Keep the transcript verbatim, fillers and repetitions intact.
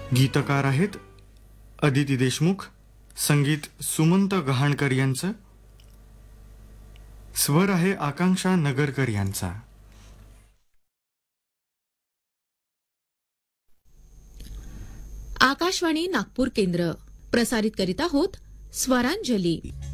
गीतकार आहेत अदिती देशमुख, संगीत सुमंत गहाणकर यांचं, स्वर आहे आकांक्षा नगरकर यांचा. आकाशवाणी नागपूर केंद्र प्रसारित करीत आहोत स्वरांजली.